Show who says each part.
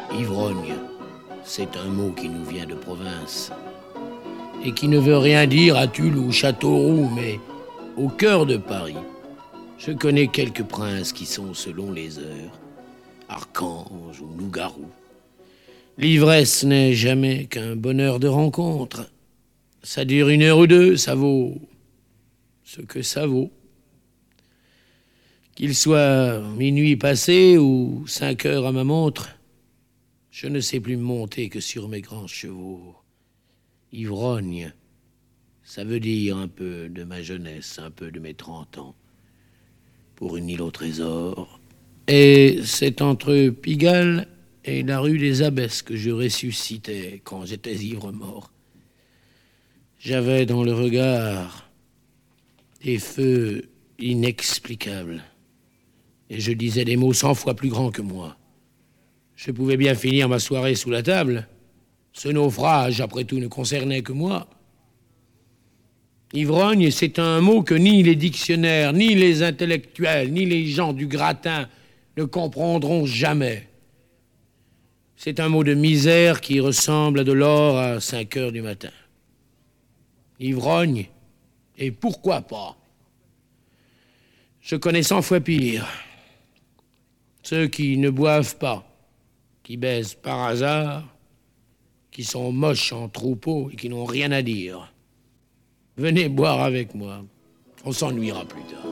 Speaker 1: Ivrogne, c'est un mot qui nous vient de province et qui ne veut rien dire à Tulle ou Châteauroux, mais au cœur de Paris. Je connais quelques princes qui sont, selon les heures, archanges ou loups-garous. L'ivresse n'est jamais qu'un bonheur de rencontre. Ça dure 1 heure ou 2, ça vaut ce que ça vaut. Qu'il soit minuit passé ou 5 heures à ma montre, je ne sais plus monter que sur mes grands chevaux. Ivrogne, ça veut dire un peu de ma jeunesse, un peu de mes 30 ans, pour une île au trésor. Et c'est entre Pigalle et la rue des Abbesses que je ressuscitais quand j'étais ivre-mort. J'avais dans le regard des feux inexplicables, et je disais des mots 100 fois plus grands que moi. Je pouvais bien finir ma soirée sous la table. Ce naufrage, après tout, ne concernait que moi. Ivrogne, c'est un mot que ni les dictionnaires, ni les intellectuels, ni les gens du gratin ne comprendront jamais. C'est un mot de misère qui ressemble à de l'or à 5 heures du matin. Ivrogne, et pourquoi pas? Je connais 100 fois pire. Ceux qui ne boivent pas, qui baisent par hasard, qui sont moches en troupeau et qui n'ont rien à dire. Venez boire avec moi, on s'ennuiera plus tard.